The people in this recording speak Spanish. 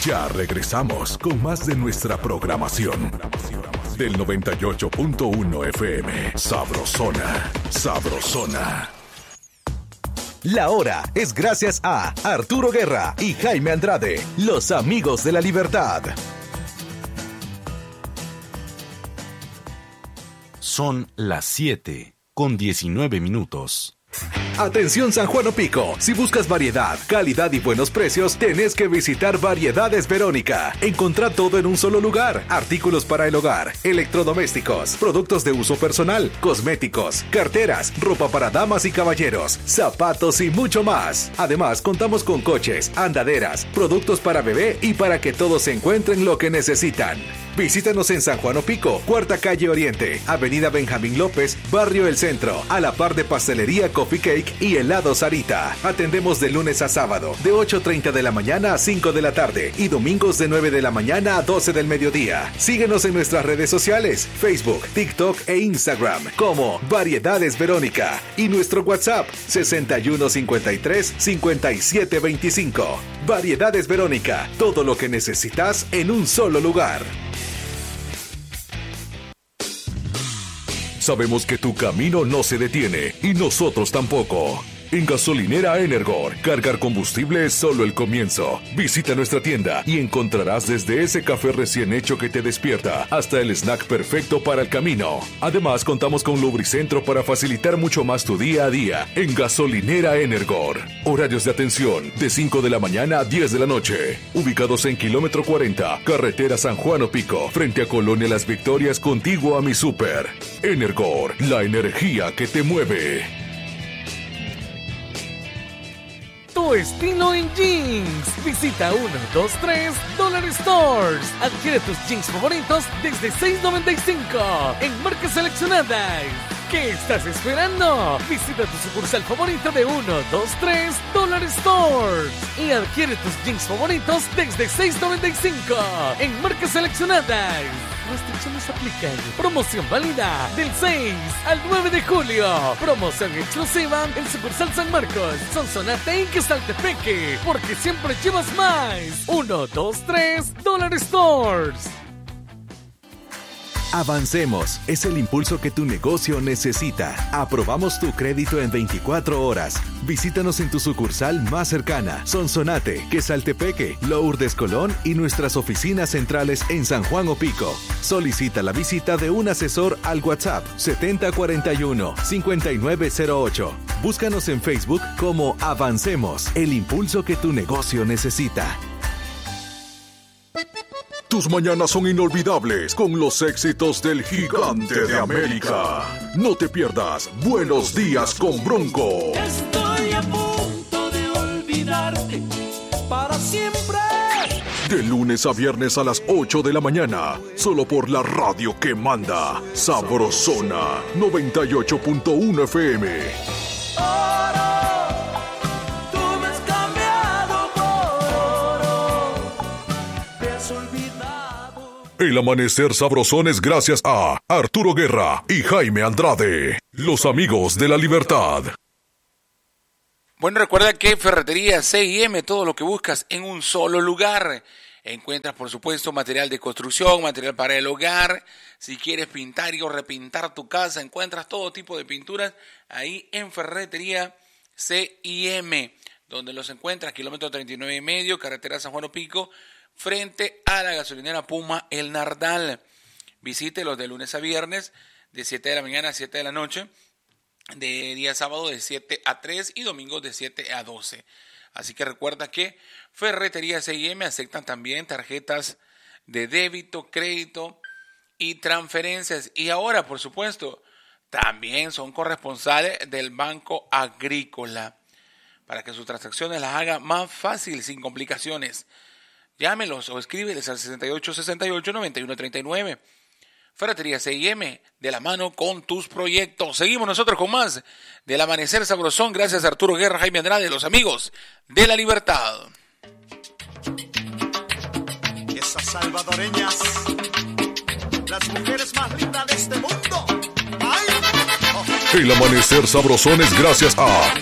Ya regresamos con más de nuestra programación. Del 98.1 FM. Sabrosona. Sabrosona. La hora es gracias a Arturo Guerra y Jaime Andrade, los amigos de la libertad. Son las 7:19. Atención San Juan Opico, si buscas variedad, calidad y buenos precios, tenés que visitar Variedades Verónica. Encontrá todo en un solo lugar: artículos para el hogar, electrodomésticos, productos de uso personal, cosméticos, carteras, ropa para damas y caballeros, zapatos y mucho más. Además, contamos con coches, andaderas, productos para bebé y para que todos encuentren lo que necesitan. Visítanos en San Juan Opico, Cuarta Calle Oriente, Avenida Benjamín López, Barrio El Centro, a la par de Pastelería Coffee Cake y Helado Sarita. Atendemos de lunes a sábado, de 8:30 de la mañana a 5 de la tarde y domingos de 9 de la mañana a 12 del mediodía. Síguenos en nuestras redes sociales, Facebook, TikTok e Instagram como Variedades Verónica y nuestro WhatsApp 6153-5725. Variedades Verónica, todo lo que necesitas en un solo lugar. Sabemos que tu camino no se detiene y nosotros tampoco. En Gasolinera Energor, cargar combustible es solo el comienzo. Visita nuestra tienda y encontrarás desde ese café recién hecho que te despierta hasta el snack perfecto para el camino. Además, contamos con lubricentro para facilitar mucho más tu día a día en Gasolinera Energor. Horarios de atención de 5 de la mañana a 10 de la noche. Ubicados en kilómetro 40, carretera San Juan Opico, frente a Colonia Las Victorias, contiguo a mi súper. Energor, la energía que te mueve. Tu estilo en jeans. Visita 123 Dollar Stores. Adquiere tus jeans favoritos desde $6.95 en marcas seleccionadas. ¿Qué estás esperando? Visita tu sucursal favorito de 123 Dollar Stores y adquiere tus jeans favoritos desde $6.95 en marcas seleccionadas. Restricciones aplican. Promoción válida del 6 al 9 de julio. Promoción exclusiva en sucursal San Marcos, Sonsonate y Quesaltepeque. Porque siempre llevas más. 123 Dollar Stores. Avancemos, es el impulso que tu negocio necesita. Aprobamos tu crédito en 24 horas. Visítanos en tu sucursal más cercana, Sonsonate, Quesaltepeque, Lourdes Colón y nuestras oficinas centrales en San Juan Opico. Solicita la visita de un asesor al WhatsApp 7041-5908. Búscanos en Facebook como Avancemos, el impulso que tu negocio necesita. Tus mañanas son inolvidables con los éxitos del Gigante de América. No te pierdas Buenos Días con Bronco. Estoy a punto de olvidarte para siempre. De lunes a viernes a las 8 de la mañana, solo por la radio que manda. Sabrosona 98.1 FM. El amanecer sabrosón es gracias a Arturo Guerra y Jaime Andrade, los amigos de la libertad. Bueno, recuerda que Ferretería C&M, todo lo que buscas en un solo lugar. Encuentras, por supuesto, material de construcción, material para el hogar. Si quieres pintar o repintar tu casa, encuentras todo tipo de pinturas ahí en Ferretería C&M, donde los encuentras, kilómetro 39,5, carretera San Juan Opico, frente a la gasolinera Puma El Nardal. Visítelos de lunes a viernes, de 7 de la mañana a 7 de la noche, de día sábado de 7 a 3 y domingos de 7 a 12. Así que recuerda que Ferretería C&M aceptan también tarjetas de débito, crédito y transferencias. Y ahora, por supuesto, también son corresponsales del Banco Agrícola para que sus transacciones las haga más fácil, sin complicaciones. Llámelos o escríbeles al 6868-9139. Ferretería C&M, de la mano con tus proyectos. Seguimos nosotros con más del Amanecer Sabrosón. Gracias a Arturo Guerra, Jaime Andrade, los amigos de la libertad. Esas salvadoreñas, las mujeres más lindas de este mundo. ¡Ay! El Amanecer Sabrosón es gracias a